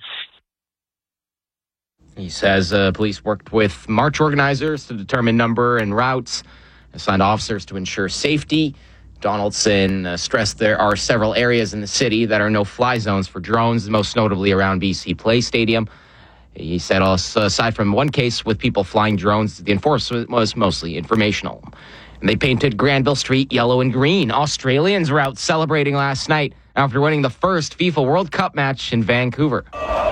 He says uh, police worked with march organizers to determine number and routes, assigned officers to ensure safety. Donaldson uh, stressed there are several areas in the city that are no-fly zones for drones, most notably around B C Place Stadium. He said also, aside from one case with people flying drones, the enforcement was mostly informational. And they painted Granville Street yellow and green. Australians were out celebrating last night after winning the first FIFA World Cup match in Vancouver.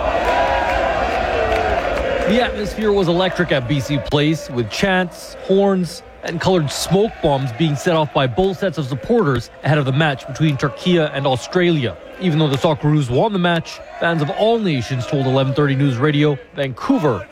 The atmosphere was electric at B C Place, with chants, horns, and colored smoke bombs being set off by both sets of supporters ahead of the match between Turkey and Australia. Even though the Socceroos won the match, fans of all nations told eleven thirty News Radio Vancouver